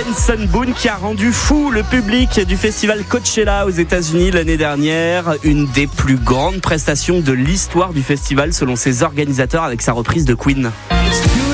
Benson Boone qui a rendu fou le public du festival Coachella aux États-Unis l'année dernière. Une des plus grandes prestations de l'histoire du festival selon ses organisateurs avec sa reprise de Queen.